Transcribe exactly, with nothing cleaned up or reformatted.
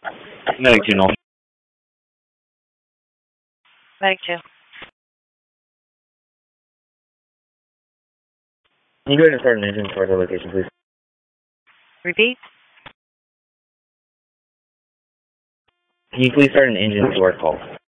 Medic two, Null. Medic two. Can you go ahead and start an engine towards our location, please? Repeat. Can you please start an engine to our call?